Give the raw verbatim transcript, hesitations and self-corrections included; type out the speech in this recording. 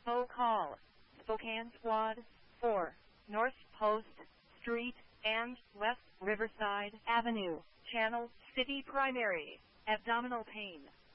info call Spokane Squad four, North Post Street and West Riverside Avenue, Channel City Primary, abdominal pain.